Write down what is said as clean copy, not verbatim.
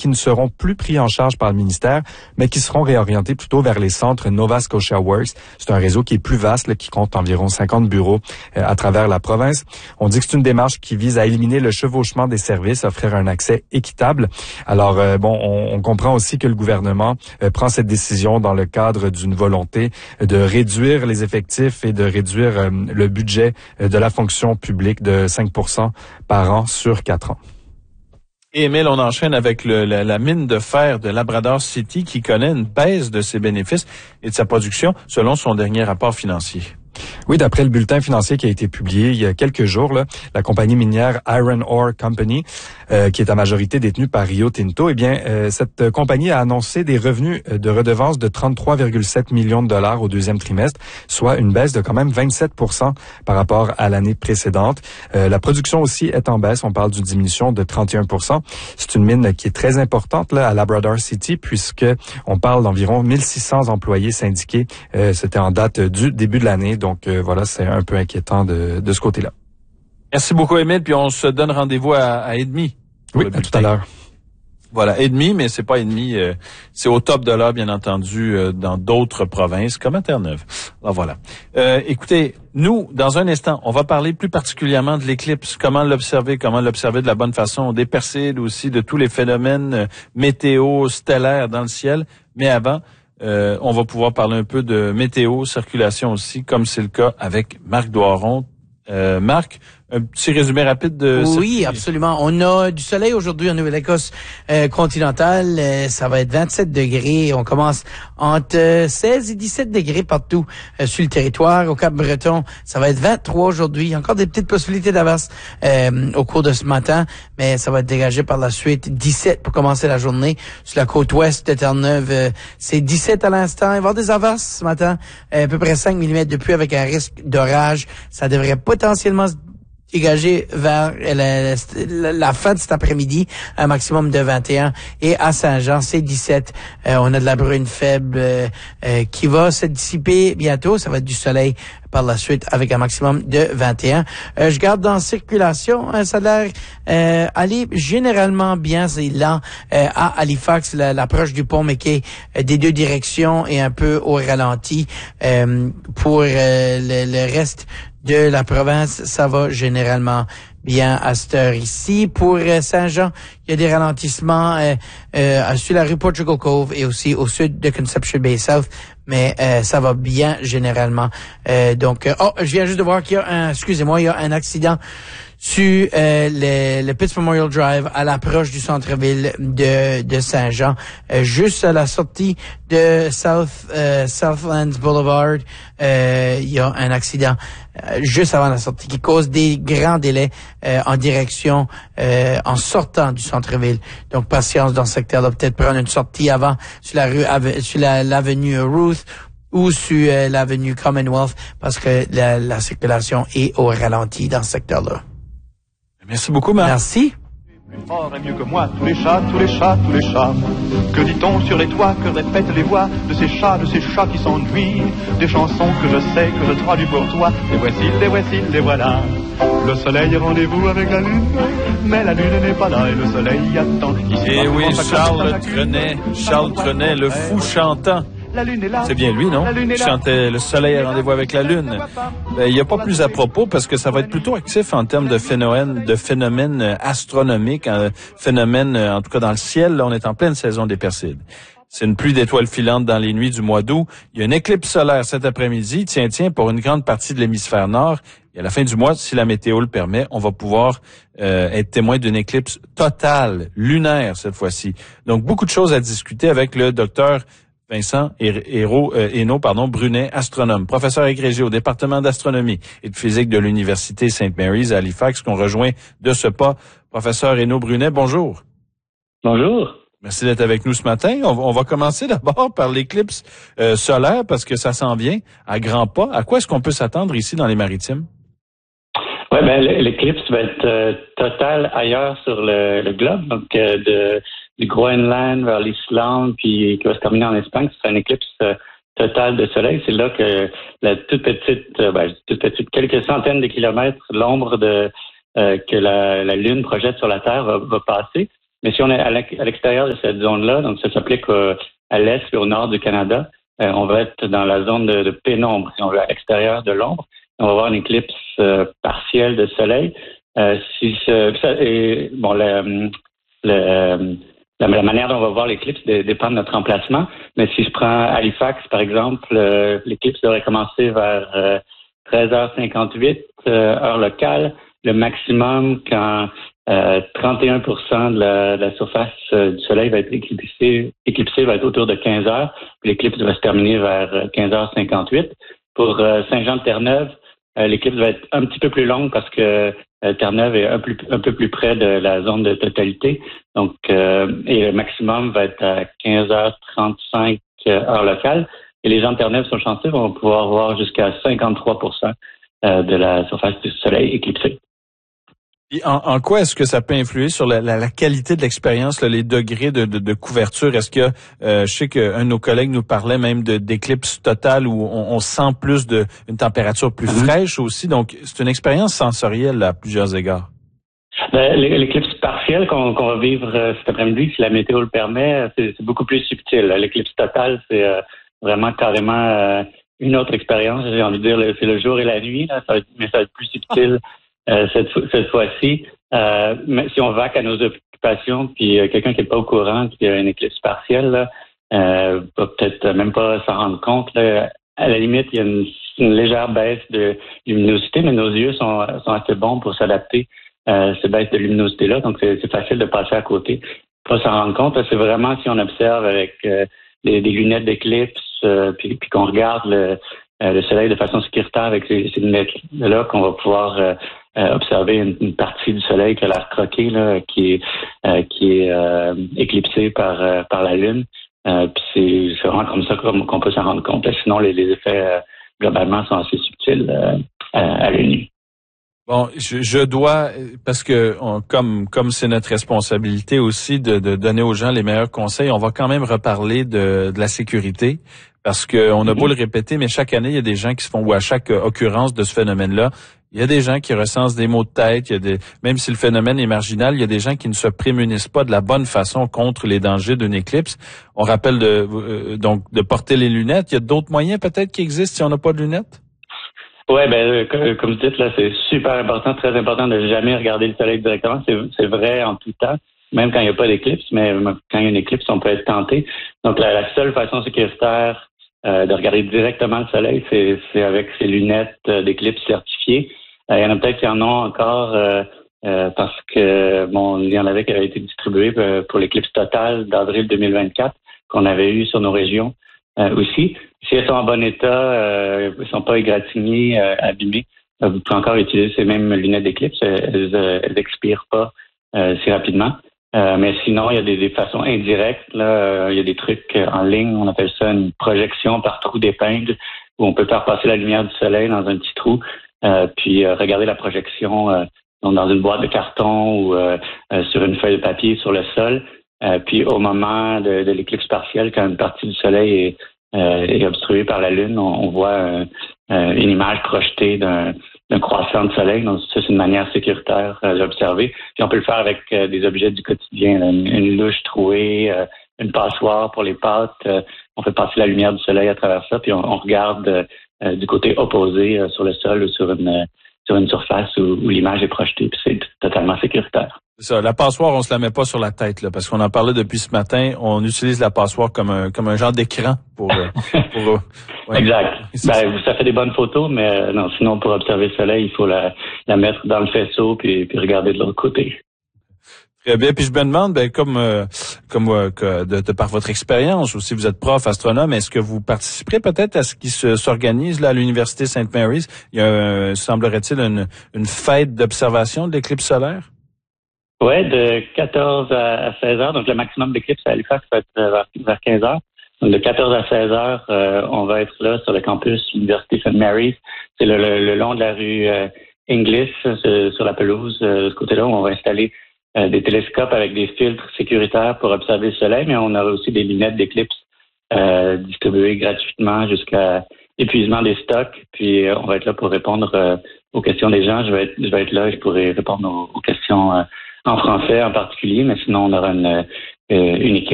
qui ne seront plus pris en charge par le ministère, mais qui seront réorientés plutôt vers les centres Nova Scotia Works. C'est un réseau qui est plus vaste, là, qui compte environ 50 bureaux à travers la province. On dit que c'est une démarche qui vise à éliminer le chevauchement des services, offrir un accès équitable. Alors, on comprend aussi que le gouvernement prend cette décision dans le cadre d'une volonté de réduire les effectifs et de réduire le budget de la fonction publique de 5% par an sur 4 ans. Et Émile, on enchaîne avec la mine de fer de Labrador City qui connaît une baisse de ses bénéfices et de sa production selon son dernier rapport financier. Oui, d'après le bulletin financier qui a été publié il y a quelques jours, là, la compagnie minière Iron Ore Company, qui est à majorité détenue par Rio Tinto, cette compagnie a annoncé des revenus de redevances de 33,7 millions de dollars au deuxième trimestre, soit une baisse de quand même 27% par rapport à l'année précédente. La production aussi est en baisse, on parle d'une diminution de 31%. C'est une mine qui est très importante là, à Labrador City, puisque on parle d'environ 1600 employés syndiqués. C'était en date du début de l'année. Donc voilà, c'est un peu inquiétant de ce côté-là. Merci beaucoup, Émile. Puis on se donne rendez-vous à et demi. Oui, à tout à l'heure. Voilà, et demi, mais c'est pas et demi. C'est au top de l'heure, bien entendu, dans d'autres provinces, comme à Terre-Neuve. Alors voilà. Écoutez, nous, dans un instant, on va parler plus particulièrement de l'éclipse. Comment l'observer de la bonne façon, des Perséides aussi, de tous les phénomènes météo stellaires dans le ciel. Mais avant, on va pouvoir parler un peu de météo, circulation aussi, comme c'est le cas avec Marc Doiron. Marc, un petit résumé rapide de... Oui, absolument. On a du soleil aujourd'hui en Nouvelle-Écosse continentale. Ça va être 27 degrés. On commence entre 16 et 17 degrés partout sur le territoire. Au Cap-Breton, ça va être 23 aujourd'hui. Il y a encore des petites possibilités d'averse au cours de ce matin, mais ça va être dégagé par la suite. 17 pour commencer la journée. Sur la côte ouest de Terre-Neuve, c'est 17 à l'instant. Il va y avoir des averses ce matin. À peu près 5 mm de pluie avec un risque d'orage. Ça devrait potentiellement se dégager vers la fin de cet après-midi, un maximum de 21. Et à Saint-Jean, c'est 17. On a de la bruine faible qui va se dissiper bientôt. Ça va être du soleil par la suite avec un maximum de 21. Je garde dans circulation, ça a l'air aller généralement bien. C'est lent à Halifax, l'approche du pont McKay des deux directions et un peu au ralenti. Pour le reste de la province, ça va généralement bien à cette heure ici. Pour Saint-Jean, il y a des ralentissements sur la rue Portugal Cove et aussi au sud de Conception Bay South, mais ça va bien généralement. Je viens juste de voir qu'il y a il y a un accident sur le Pitts Memorial Drive à l'approche du centre-ville de Saint-Jean, juste à la sortie de Southlands Boulevard. Il y a un accident juste avant la sortie qui cause des grands délais en direction en sortant du centre-ville. Donc patience dans ce secteur-là, peut-être prendre une sortie avant sur l'avenue Ruth ou sur l'avenue Commonwealth parce que la circulation est au ralenti dans ce secteur-là. Merci beaucoup, Marc. Merci. Plus fort et mieux que moi, tous les chats, tous les chats, tous les chats. Que dit-on sur les toits, que répètent les voix de ces chats qui s'ennuient. Des chansons que je sais, que je traduis pour toi. Les voici, les voilà. Le soleil est rendez-vous avec la lune, mais la lune n'est pas là et le soleil attend. Et oui, Charles Trenet, le fou chantant. C'est bien lui, non? Il chantait « Le soleil a rendez-vous avec la lune ». Il n'y a pas plus à propos parce que ça va être plutôt actif en termes de phénomènes astronomiques, phénomènes, en tout cas dans le ciel. Là, on est en pleine saison des Perséides. C'est une pluie d'étoiles filantes dans les nuits du mois d'août. Il y a une éclipse solaire cet après-midi, pour une grande partie de l'hémisphère nord. Et à la fin du mois, si la météo le permet, on va pouvoir être témoin d'une éclipse totale, lunaire cette fois-ci. Donc, beaucoup de choses à discuter avec le docteur Vincent Hainaut, Brunet, astronome, professeur agrégé au département d'astronomie et de physique de l'Université St. Mary's à Halifax, qu'on rejoint de ce pas. Professeur Hainaut Brunet, bonjour. Bonjour. Merci d'être avec nous ce matin. On va commencer d'abord par l'éclipse solaire parce que ça s'en vient à grands pas. À quoi est-ce qu'on peut s'attendre ici dans les Maritimes? Oui, l'éclipse va être totale ailleurs sur le globe, donc du Groenland vers l'Islande, puis qui va se terminer en Espagne. C'est une éclipse totale de soleil. C'est là que la toute petite, quelques centaines de kilomètres, l'ombre que la Lune projette sur la Terre va passer. Mais si on est à l'extérieur de cette zone-là, donc ça s'applique à l'est et au nord du Canada, on va être dans la zone de pénombre, si on veut, à l'extérieur de l'ombre. On va avoir une éclipse partielle de soleil. La manière dont on va voir l'éclipse dépend de notre emplacement. Mais si je prends Halifax, par exemple, l'éclipse devrait commencer vers 13h58, heure locale. Le maximum quand 31% de la surface du soleil va être éclipsée va être autour de 15 heures. Puis l'éclipse va se terminer vers 15h58. Pour Saint-Jean-de-Terre-Neuve, l'éclipse va être un petit peu plus longue parce que Terre-Neuve est un peu plus près de la zone de totalité. Donc, et le maximum va être à 15h35 heure locale. Et les gens de Terre-Neuve sont chanceux, vont pouvoir voir jusqu'à 53% de la surface du soleil éclipsée. Et en quoi est-ce que ça peut influer sur la qualité de l'expérience, là, les degrés de couverture? Est-ce que je sais qu'un de nos collègues nous parlait même d'éclipse totale où on sent plus une température plus fraîche aussi. Donc, c'est une expérience sensorielle là, à plusieurs égards. L'éclipse partielle qu'on va vivre cet après-midi, si la météo le permet, c'est beaucoup plus subtil. L'éclipse totale, c'est vraiment carrément une autre expérience. J'ai envie de dire, c'est le jour et la nuit, là, mais ça va être plus subtil. Cette fois-ci, mais si on va à nos occupations, puis quelqu'un qui n'est pas au courant qu'il y a une éclipse partielle, là, va peut-être même pas s'en rendre compte. Là. À la limite, il y a une légère baisse de luminosité, mais nos yeux sont assez bons pour s'adapter à ces baisses de luminosité-là, donc c'est facile de passer à côté. Pas s'en rendre compte, là, c'est vraiment si on observe avec des lunettes d'éclipse, puis qu'on regarde le soleil de façon sécuritaire avec ces lunettes-là qu'on va pouvoir observer une partie du soleil qui a l'air croqué, là, qui est éclipsée par la Lune. Puis c'est vraiment comme ça qu'on peut s'en rendre compte. Là. Sinon, les effets globalement sont assez subtils à l'œil nu. Bon, je dois, parce que comme c'est notre responsabilité aussi de donner aux gens les meilleurs conseils, on va quand même reparler de la sécurité. Parce que on a beau le répéter, mais chaque année, il y a des gens qui se font, ou à chaque occurrence de ce phénomène-là, il y a des gens qui recensent des maux de tête, même si le phénomène est marginal, il y a des gens qui ne se prémunissent pas de la bonne façon contre les dangers d'une éclipse. On rappelle donc de porter les lunettes. Il y a d'autres moyens peut-être qui existent si on n'a pas de lunettes? Ouais, comme vous dites, là, c'est super important, très important de jamais regarder le soleil directement. C'est vrai en tout temps. Même quand il n'y a pas d'éclipse, mais quand il y a une éclipse, on peut être tenté. Donc, la seule façon sécuritaire de regarder directement le soleil, c'est avec ces lunettes d'éclipse certifiées. Il y en a peut-être qui en ont encore parce que il y en avait qui avaient été distribués pour l'éclipse totale d'avril 2024 qu'on avait eu sur nos régions aussi. Si elles sont en bon état, elles ne sont pas égratignées, abîmées, vous pouvez encore utiliser ces mêmes lunettes d'éclipse. Elles n'expirent pas si rapidement. Mais sinon, il y a des façons indirectes. Là, il y a des trucs en ligne, on appelle ça une projection par trou d'épingle, où on peut faire passer la lumière du soleil dans un petit trou, puis regarder la projection dans une boîte de carton ou sur une feuille de papier sur le sol. Puis au moment de l'éclipse partielle, quand une partie du soleil est obstruée par la Lune, on voit une image projetée d'un croissant de soleil. Donc, ça, c'est une manière sécuritaire d'observer. Puis on peut le faire avec des objets du quotidien, là, une louche trouée, une passoire pour les pâtes. On fait passer la lumière du soleil à travers ça, puis on regarde du côté opposé sur le sol ou sur une surface où l'image est projetée. Puis c'est totalement sécuritaire. C'est ça. La passoire, on se la met pas sur la tête, là, parce qu'on en parlait depuis ce matin. On utilise la passoire comme un genre d'écran pour ouais. Exact. Ça fait des bonnes photos, mais non, sinon pour observer le soleil, il faut la mettre dans le faisceau puis regarder de l'autre côté. Très bien. Puis je me demande, de par votre expérience, aussi vous êtes prof, astronome, est-ce que vous participerez peut-être à ce qui s'organise là à l'Université St. Mary's? Il y a, semblerait-il, une fête d'observation de l'éclipse solaire? Oui, de 14 à 16 heures. Donc, le maximum d'éclipse à Halifax va être vers 15 heures. Donc, de 14 à 16 heures, on va être là sur le campus Université St. Mary's. C'est le long de la rue Inglis, sur la pelouse, de ce côté-là, où on va installer des télescopes avec des filtres sécuritaires pour observer le soleil, mais on aura aussi des lunettes d'éclipse distribuées gratuitement jusqu'à épuisement des stocks. Puis, on va être là pour répondre aux questions des gens. Je vais être là et je pourrai répondre aux questions en français en particulier, mais sinon on aura une équipe